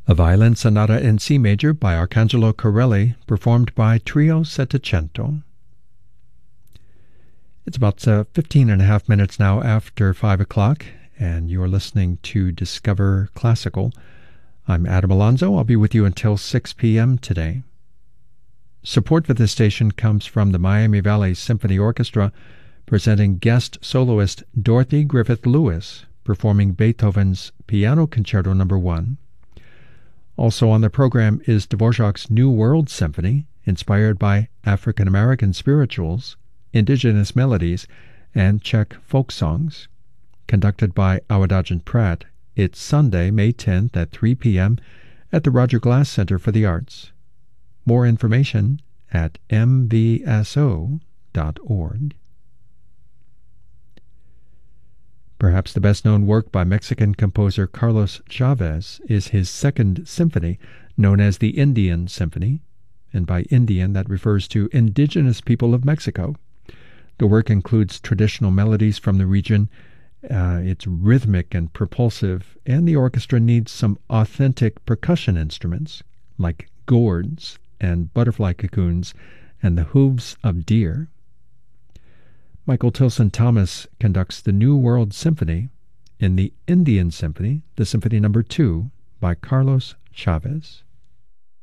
A violin sonata in C major by Arcangelo Corelli, performed by Trio Settecento. It's about 15 and a half minutes now after 5 o'clock, and you're listening to Discover Classical. I'm Adam Alonzo. I'll be with you until 6 p.m. today. Support for this station comes from the Miami Valley Symphony Orchestra, presenting guest soloist Dorothy Griffith Lewis, performing Beethoven's Piano Concerto No. 1. Also on the program is Dvorak's New World Symphony, inspired by African American spirituals, indigenous melodies, and Czech folk songs. Conducted by Awadagin Pratt, it's Sunday, May 10th at 3 p.m. at the Roger Glass Center for the Arts. More information at mvso.org. Perhaps the best-known work by Mexican composer Carlos Chavez is his second symphony, known as the Indian Symphony, and by Indian that refers to indigenous people of Mexico. The work includes traditional melodies from the region. It's rhythmic and propulsive, and the orchestra needs some authentic percussion instruments, like gourds and butterfly cocoons and the hooves of deer. Michael Tilson Thomas conducts the New World Symphony in the Indian Symphony, the Symphony No. 2 by Carlos Chavez.